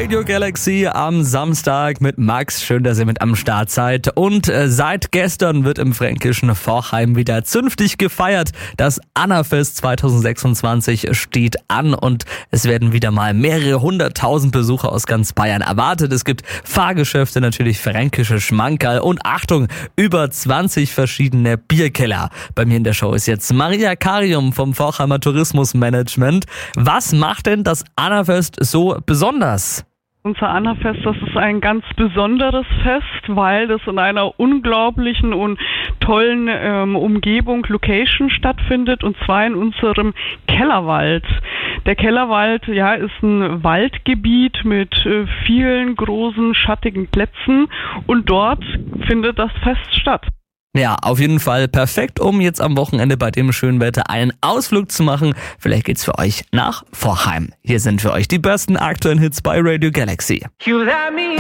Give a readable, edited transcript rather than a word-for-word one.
Radio Galaxy am Samstag mit Max. Schön, dass ihr mit am Start seid. Und seit gestern wird im fränkischen Forchheim wieder zünftig gefeiert. Das Annafest 2026 steht an und es werden wieder mal mehrere 100.000 Besucher aus ganz Bayern erwartet. Es gibt Fahrgeschäfte, natürlich fränkische Schmankerl und Achtung, über 20 verschiedene Bierkeller. Bei mir in der Show ist jetzt Maria Karium vom Forchheimer Tourismusmanagement. Was macht denn das Annafest so besonders? Unser Annafest, das ist ein ganz besonderes Fest, weil das in einer unglaublichen und tollen Umgebung, Location stattfindet, und zwar in unserem Kellerwald. Der Kellerwald, ist ein Waldgebiet mit vielen großen, schattigen Plätzen, und dort findet das Fest statt. Ja, auf jeden Fall perfekt, um jetzt am Wochenende bei dem schönen Wetter einen Ausflug zu machen. Vielleicht geht's für euch nach Forchheim. Hier sind für euch die besten aktuellen Hits bei Radio Galaxy.